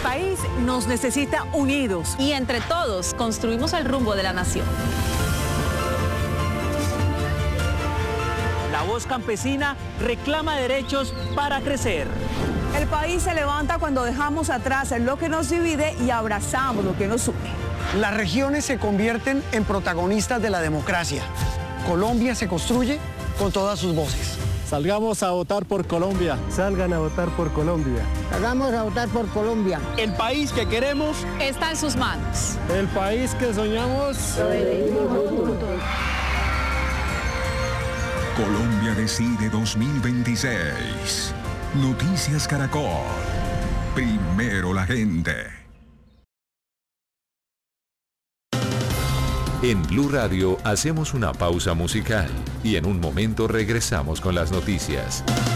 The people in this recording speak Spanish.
país nos necesita unidos. Y entre todos construimos el rumbo de la nación. La voz campesina reclama derechos para crecer. El país se levanta cuando dejamos atrás lo que nos divide y abrazamos lo que nos une. Las regiones se convierten en protagonistas de la democracia. Colombia se construye con todas sus voces. Salgamos a votar por Colombia. Salgan a votar por Colombia. Salgamos a votar por Colombia. El país que queremos está en sus manos. El país que soñamos. Colombia Decide 2026. Noticias Caracol. Primero la gente. En Blue Radio hacemos una pausa musical y en un momento regresamos con las noticias.